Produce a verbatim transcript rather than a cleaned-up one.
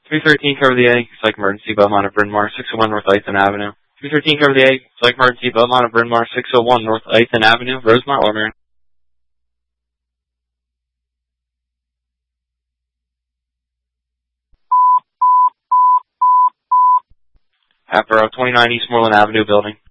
three thirteen, cover the A. Psych emergency, Belmont of Bryn Mawr, six oh one North Eighton Avenue. three thirteen, cover the A. Psych emergency, Belmont of Bryn Mawr, six oh one North Eighton Avenue, Rosemont, Ormond. Apro, twenty-nine East Moreland Avenue, building.